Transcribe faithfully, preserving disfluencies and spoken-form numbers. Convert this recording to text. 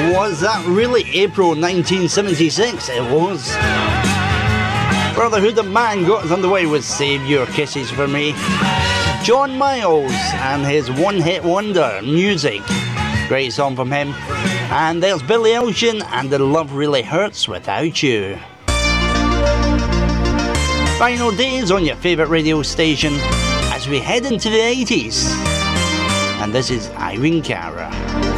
Was that really April nineteen seventy-six? It was. Brotherhood of Man got us underway with Save Your Kisses for Me. John Miles and his one-hit wonder, Music. Great song from him. And there's Billy Ocean and The Love Really Hurts Without You. Final days on your favourite radio station as we head into the eighties. And this is Irene Cara.